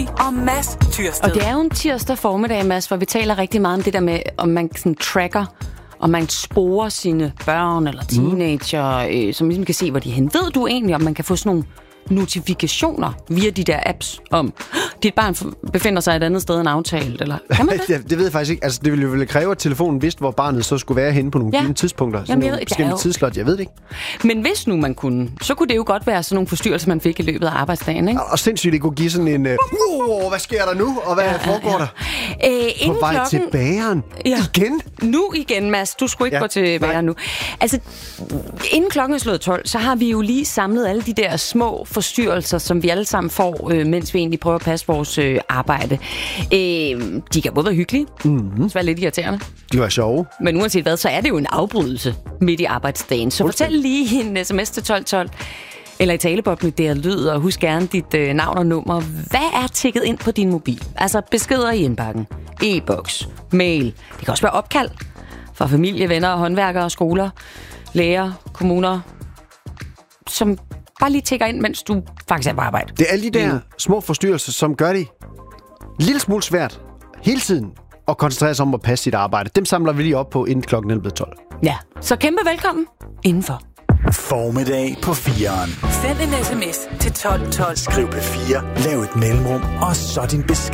og Mads Tyrsted. Og det er jo en tirsdag formiddag, Mads, hvor vi taler rigtig meget om det der med, om man sådan tracker, om man sporer sine børn eller teenager, som ligesom kan se, hvor de er hen. Ved du egentlig, om man kan få sådan nogle notifikationer via de der apps om, dit barn befinder sig et andet sted end aftalt, eller kan man det? Det ved jeg faktisk ikke. Altså, det ville kræve, at telefonen vidste, hvor barnet så skulle være henne på nogle givne tidspunkter. Sådan nogle forskellige tidsslot, jeg ved det ikke. Men hvis nu man kunne, så kunne det jo godt være sådan nogle forstyrrelser, man fik i løbet af arbejdsdagen, ikke? Og sindssygt, det kunne give sådan en, hvad sker der nu, og hvad foregår der? På vej til bageren? Igen? Nu igen, Mads. Du skulle ikke gå til bageren nu. Altså, inden klokken er slået 12, så har vi jo lige samlet alle de der små forstyrrelser, som vi alle sammen får, mens vi egentlig prøver at passe vores arbejde. De kan både være hyggelige, så være lidt irriterende. De var sjove. Men uanset hvad, så er det jo en afbrydelse midt i arbejdsdagen. Så fortæl lige en sms til 1212, eller i taleboblen i DR Lyd, og husk gerne dit navn og nummer. Hvad er tikket ind på din mobil? Altså beskeder i indbakken, e-boks, mail. Det kan også være opkald fra familie, venner, håndværkere, skoler, læger, kommuner, som bare lige tikker ind, mens du faktisk er på arbejde. Det er alle de der små forstyrrelser, som gør det en lille smule svært hele tiden at koncentrere sig om at passe sit arbejde. Dem samler vi lige op på inden klokken 11:12. Ja, så kæmpe velkommen indenfor. Formiddag på 4'eren. Send en sms til 1212. Skriv P4, lav et mellemrum, og så din besked.